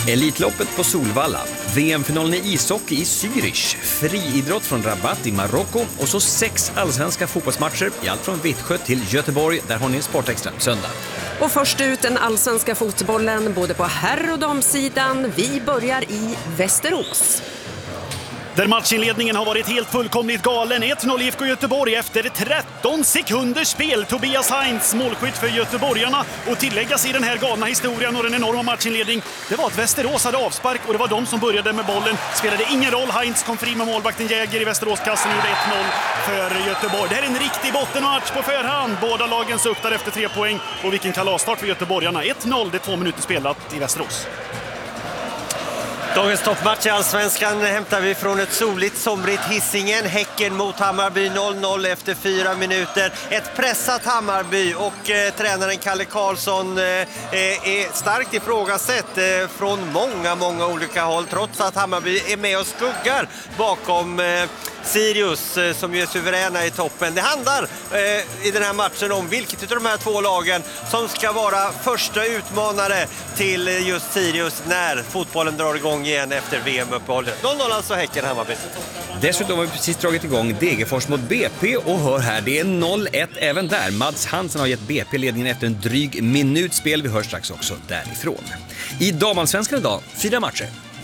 Elitloppet på Solvalla, VM-finalen i ishockey i Zürich, friidrott från Rabat i Marocko och så 6 allsvenska fotbollsmatcher i allt från Vittsjö till Göteborg. Där har ni Sportextra söndag. Och först ut den allsvenska fotbollen både på herr- och damsidan. Vi börjar i Västerås. Där matchinledningen har varit helt fullkomligt galen. 1-0 IFK Göteborg efter 13 sekunders spel. Tobias Heinz, målskytt för göteborgarna. Och tilläggas i den här galna historien och den enorma matchinledning, det var att Västerås hade avspark och det var de som började med bollen. Spelade ingen roll. Heinz kom fri med målvakten Jäger i Västeråskassen och gjorde 1-0 för Göteborg. Det här är en riktig bottenmatch på förhand. Båda lagen suktar efter 3 poäng. Och vilken kalasstart för göteborgarna. 1-0, det är 2 minuter spelat i Västerås. Dagens toppmatch i Allsvenskan hämtar vi från ett soligt, somrigt Hisingen. Häcken mot Hammarby 0-0 efter 4 minuter. Ett pressat Hammarby och tränaren Kalle Karlsson är starkt ifrågasatt från många olika håll. Trots att Hammarby är med och skuggar bakom Sirius som ju är suveräna i toppen. Det handlar i den här matchen om vilket av de här 2 lagen som ska vara första utmanare till just Sirius när fotbollen drar igång igen efter VM-uppehållet. 0-0 alltså Häcken-Hammarby. Dessutom har vi precis dragit igång Degerfors mot BP och hör här, det är 0-1 även där. Mads Hansen har gett BP ledningen efter en dryg minut spel. Vi hör strax också därifrån. I damallsvenskan idag, 4 matcher.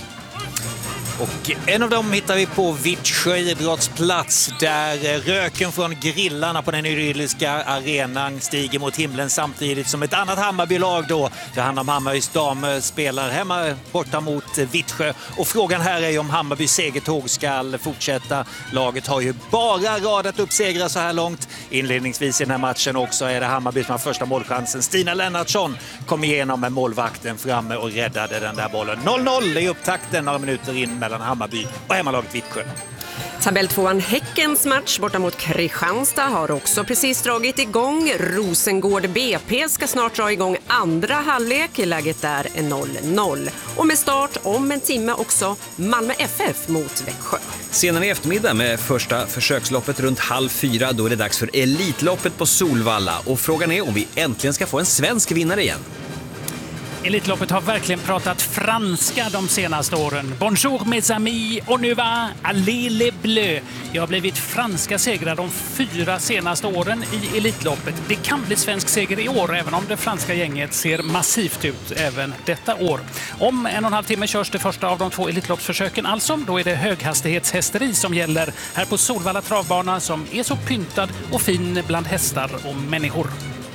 Och en av dem hittar vi på Vittsjö idrottsplats där röken från grillarna på den idylliska arenan stiger mot himlen samtidigt som ett annat Hammarby-lag då, det handlar om Hammarbys damer, spelar hemma borta mot Vittsjö. Och frågan här är om Hammarbys segertåg ska fortsätta. Laget har ju bara radat upp segrar så här långt. Inledningsvis i den här matchen också är det Hammarby som har första målchansen. Stina Lennartsson kom igenom med målvakten framme och räddade den där bollen. 0-0 i upptakten några minuter in mellan Hammarby och hemmalaget Vittsjö. Tabell 2 Häckens match borta mot Kristianstad har också precis dragit igång. Rosengård BP ska snart dra igång andra halvlek. Läget där är 0-0. Och med start om en timme också Malmö FF mot Växjö. Senare i eftermiddag med första försöksloppet runt 3:30, då är det dags för Elitloppet på Solvalla. Och frågan är om vi äntligen ska få en svensk vinnare igen. Elitloppet har verkligen pratat franska de senaste åren. Bonjour mes amis, on y va, allez les bleus. Det har blivit franska segrar de 4 senaste åren i Elitloppet. Det kan bli svensk seger i år, även om det franska gänget ser massivt ut även detta år. Om 1,5 timme körs det första av de 2 Elitloppsförsöken alltså. Då är det höghastighetshästeri som gäller här på Solvalla travbana som är så pyntad och fin bland hästar och människor.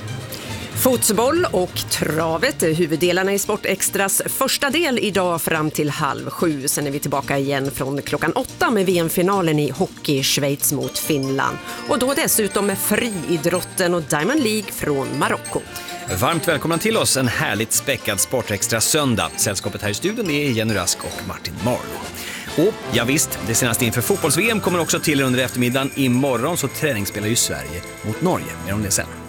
Fotboll och travet är huvuddelarna i Sportextras första del idag fram till 6:30. Sen är vi tillbaka igen från klockan 8 med VM-finalen i hockey i Schweiz mot Finland. Och då dessutom med friidrotten och Diamond League från Marocko. Varmt välkomna till oss en härligt späckad Sportextra söndag. Sällskapet här i studion är Jenny Rask och Martin Marlow. Och ja visst, det senaste inför fotbolls-VM kommer också till under eftermiddagen. Imorgon så träningsspelar ju Sverige mot Norge. Mer om det sen.